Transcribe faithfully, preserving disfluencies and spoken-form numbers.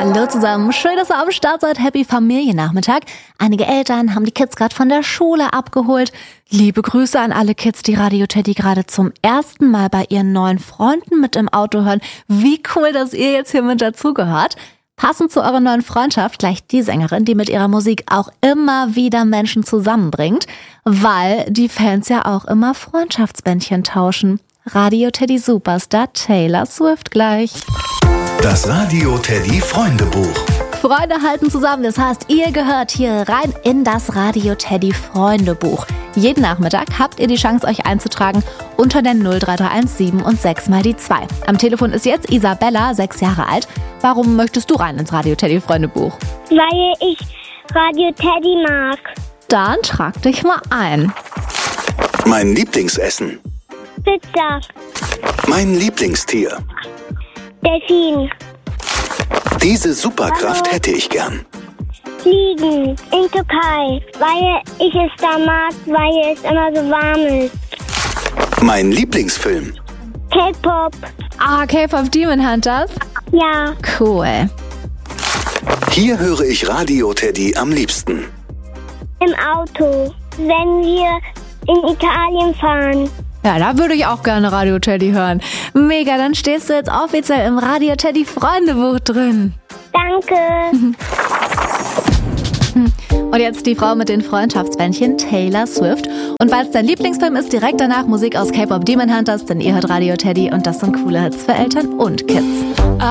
Hallo zusammen, schön, dass ihr am Start seid. Happy Familiennachmittag. Einige Eltern haben die Kids gerade von der Schule abgeholt. Liebe Grüße an alle Kids, die Radio Teddy gerade zum ersten Mal bei ihren neuen Freunden mit im Auto hören. Wie cool, dass ihr jetzt hier mit dazugehört. Passend zu eurer neuen Freundschaft gleich die Sängerin, die mit ihrer Musik auch immer wieder Menschen zusammenbringt, weil die Fans ja auch immer Freundschaftsbändchen tauschen. Radio Teddy Superstar Taylor Swift gleich. Das Radio Teddy Freundebuch. Freunde halten zusammen, das heißt, ihr gehört hier rein in das Radio Teddy Freundebuch. Jeden Nachmittag habt ihr die Chance, euch einzutragen unter der null drei drei eins sieben und sechs mal die zwei. Am Telefon ist jetzt Isabella, sechs Jahre alt. Warum möchtest du rein ins Radio Teddy Freundebuch? Weil ich Radio Teddy mag. Dann trag dich mal ein. Mein Lieblingsessen. Pizza. Mein Lieblingstier. Delfin. Diese Superkraft Hallo. hätte ich gern. Fliegen in Türkei, weil ich es da mag, weil es immer so warm ist. Mein Lieblingsfilm. K-Pop. Ah, K-Pop Demon Hunters? Ja. Cool. Hier höre ich Radio Teddy am liebsten. Im Auto, wenn wir in Italien fahren. Ja, da würde ich auch gerne Radio Teddy hören. Mega, dann stehst du jetzt offiziell im Radio Teddy Freundebuch drin. Danke. Und jetzt die Frau mit den Freundschaftsbändchen, Taylor Swift. Und weil es dein Lieblingsfilm ist, direkt danach Musik aus K-Pop Demon Hunters, denn ihr hört Radio Teddy und das sind coole Hits für Eltern und Kids.